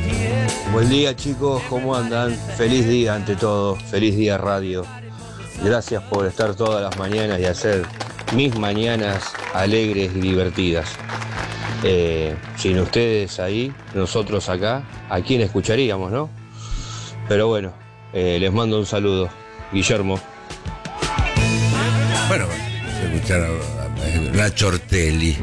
Buen día, chicos, ¿cómo andan? Feliz día ante todo, feliz día radio. Gracias por estar todas las mañanas y hacer mis mañanas alegres y divertidas. Sin ustedes ahí, nosotros acá, ¿a quién escucharíamos, no? Pero bueno, les mando un saludo. Guillermo. Bueno, se escucharon a Nacho Ortelli.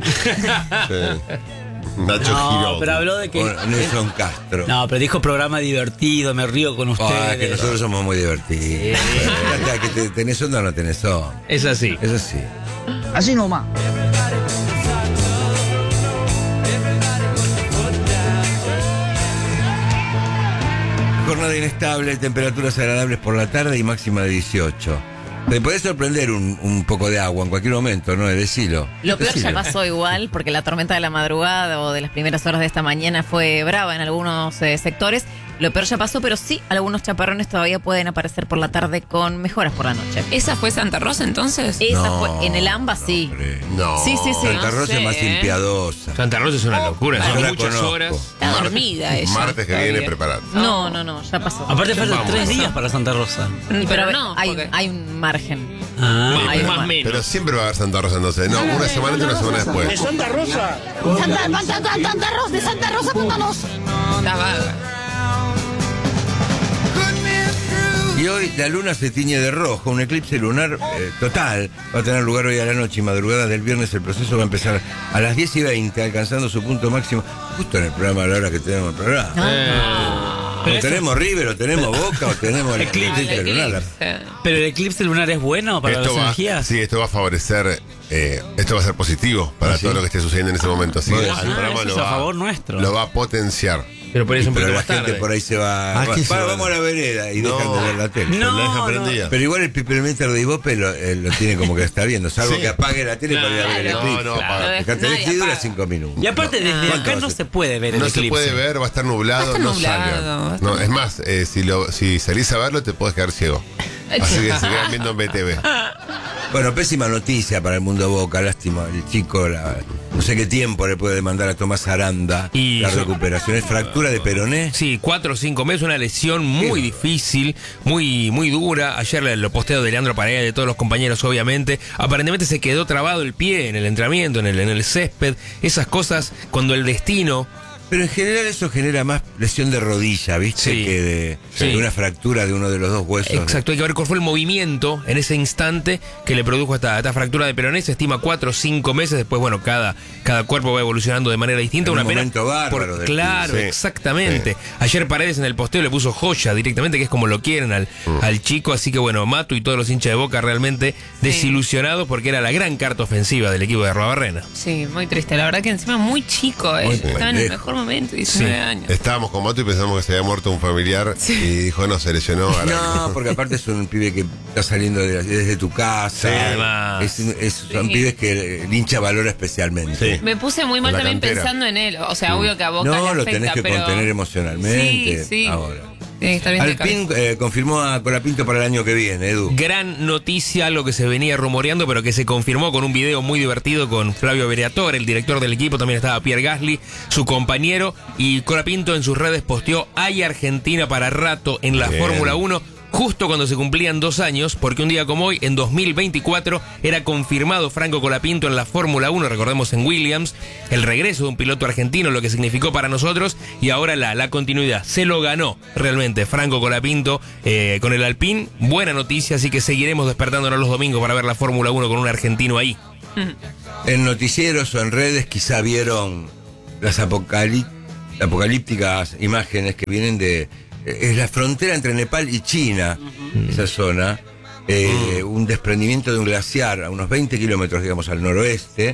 Nacho Girón. Pero habló de que... Nelson Castro. No, pero dijo programa divertido, me río con ustedes. Que nosotros somos muy divertidos. Que tenés onda o no tenés onda. Es así. Es así. Así nomás. Jornada inestable, temperaturas agradables por la tarde y máxima de 18. Te podés sorprender un poco de agua en cualquier momento, ¿no? Decilo. Lo peor ya pasó igual, porque la tormenta de la madrugada o de las primeras horas de esta mañana fue brava en algunos sectores. Lo peor ya pasó, pero sí, algunos chaparrones todavía pueden aparecer por la tarde con mejoras por la noche. ¿Esa fue Santa Rosa entonces? Esa fue en el AMBA, sí. Hombre. No. Sí. Santa Rosa es sé, más impiadosa. Santa Rosa es una locura, Yo son la muchas conozco. horas. Está dormida ella. Martes que viene, preparate. No, ya pasó. Aparte faltan Vamos. 3 días para Santa Rosa. Pero no, hay, porque- hay un margen. Hay Hay más más. menos. Pero siempre va a haber Santa Rosa entonces. No, una semana antes y una semana después. Santa Rosa. De Santa Rosa, pónganos. Está bárbaro. Y hoy la luna se tiñe de rojo, un eclipse lunar total. Va a tener lugar hoy a la noche y madrugada del viernes. El proceso va a empezar a las 10:20, alcanzando su punto máximo justo en el programa a la hora que tenemos el programa. O tenemos River, o tenemos Boca, o tenemos el eclipse lunar. Pero el eclipse lunar es bueno para las energías. Sí, esto va a favorecer, esto va a ser positivo para todo lo que esté sucediendo en ese momento. Así que el programa eso es a favor nuestro. lo va a potenciar. Pero por eso un Pero poquito la más gente tarde. por ahí se va. ¿qué se va? Vamos a la vereda y No. dejan de ver la tele. No, La dejan no. prendida. Pero igual el pipermeter de Ibope lo tiene como que está viendo, salvo Sí. que apague la tele para ir a ver el Claro. eclipse. No, apaga. Claro. Dejate el Nadie eclipse y dura apaga. 5 minutos. Y aparte desde ¿Cuánto acá no hace? se puede ver el No eclipse. se puede ver, va a estar nublado, Va a estar no nublado, va a salgan. estar- No, es más, si salís a verlo te podés quedar ciego. Así que se quedan viendo en BTV. Bueno, pésima noticia para el mundo Boca, lástima. El chico, no sé qué tiempo le puede demandar a Tomás Aranda Y la yo- recuperación. ¿Es fractura de peroné? Sí, 4 o 5 meses, una lesión muy difícil, muy dura. Ayer lo posteo de Leandro Paredes, de todos los compañeros, obviamente. Aparentemente se quedó trabado el pie en el entrenamiento, en el césped. Esas cosas, cuando el destino... Pero en general eso genera más lesión de rodilla, ¿viste? Sí. Que de una fractura de uno de los dos huesos. Exacto, hay que ver cuál fue el movimiento en ese instante que le produjo esta fractura de peroné. Se estima 4 o 5 meses. Después, bueno, cada cuerpo va evolucionando de manera distinta. En un Una pena momento bárbaro del claro, pibe. Sí. exactamente. Ayer Paredes en el posteo le puso joya directamente, que es como lo quieren al chico. Así que bueno, Matu y todos los hinchas de Boca realmente desilusionados porque era la gran carta ofensiva del equipo de Arruabarrena. Sí, muy triste. La verdad que encima muy chico. Muy Estaba en el pendejo. mejor momento, 19 años. Estábamos con Mato y pensamos que se había muerto un familiar y dijo, no, se lesionó. ahora. No, porque aparte es un pibe que está saliendo desde tu casa. Sí, además. Son pibes que el hincha valora especialmente. Sí. Me puse muy mal La también cantera. pensando en él. O sea, obvio que a Boca No, le lo afecta, tenés que pero... contener emocionalmente. Sí, sí. Ahora. Tiene que estar bien de Alpín cabeza. confirmó a Colapinto para el año que viene, Edu. Gran noticia, algo que se venía rumoreando, pero que se confirmó con un video muy divertido con Flavio Bereator, el director del equipo. También estaba Pierre Gasly, su compañero. Y Colapinto en sus redes posteó: hay Argentina para rato en la Bien. Fórmula 1. Justo cuando se cumplían 2 años, porque un día como hoy, en 2024, era confirmado Franco Colapinto en la Fórmula 1, recordemos en Williams, el regreso de un piloto argentino, lo que significó para nosotros, y ahora la continuidad. Se lo ganó realmente Franco Colapinto con el Alpine. Buena noticia, así que seguiremos despertándonos los domingos para ver la Fórmula 1 con un argentino ahí. En noticieros o en redes quizá vieron las apocalípticas imágenes que vienen de... Es la frontera entre Nepal y China, esa zona. Un desprendimiento de un glaciar a unos 20 kilómetros, digamos, al noroeste,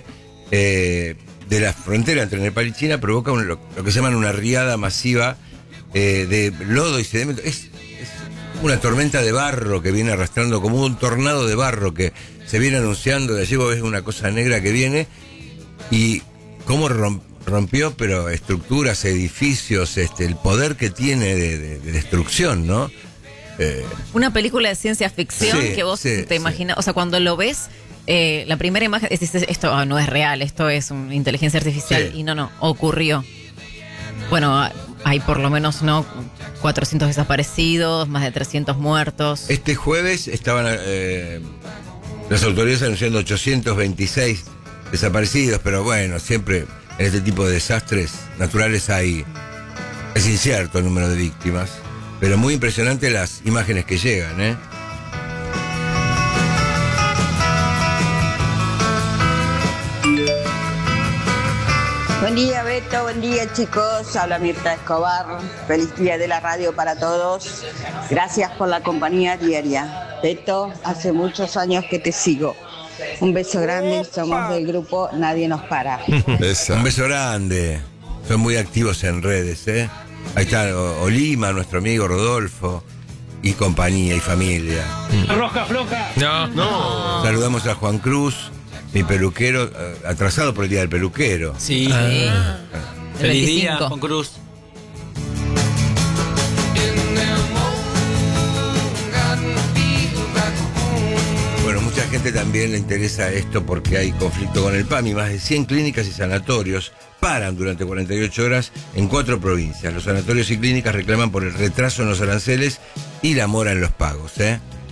de la frontera entre Nepal y China, provoca lo que se llama una riada masiva de lodo y sedimento. Es una tormenta de barro que viene arrastrando, como un tornado de barro que se viene anunciando. De allí vos ves una cosa negra que viene y cómo rompió, pero estructuras, edificios, el poder que tiene de destrucción, ¿no? Una película de ciencia ficción Sí, que vos sí, te imaginas, o sea, cuando lo ves, la primera imagen, dices, esto no es real, esto es una inteligencia artificial, Sí. y no, ocurrió. Bueno, hay por lo menos 400 desaparecidos, más de 300 muertos. Este jueves estaban las autoridades anunciando 826 desaparecidos, pero bueno, siempre en este tipo de desastres naturales es incierto el número de víctimas, pero muy impresionante las imágenes que llegan, ¿eh? Buen día, Beto, buen día, chicos. Habla Mirta Escobar. Feliz día de la radio para todos. Gracias por la compañía diaria. Beto, hace muchos años que te sigo. Un beso grande, somos del grupo Nadie Nos Para. Un beso grande. Son muy activos en redes, ¿eh? Ahí está Olima, nuestro amigo Rodolfo, y compañía y familia. Roja floja. No. Saludamos a Juan Cruz, mi peluquero, atrasado por el día del peluquero. Sí. El Feliz día, 25. Juan Cruz. Bueno, mucha gente también le interesa esto porque hay conflicto con el PAMI. Más de 100 clínicas y sanatorios paran durante 48 horas en 4 provincias. Los sanatorios y clínicas reclaman por el retraso en los aranceles y la mora en los pagos, ¿eh?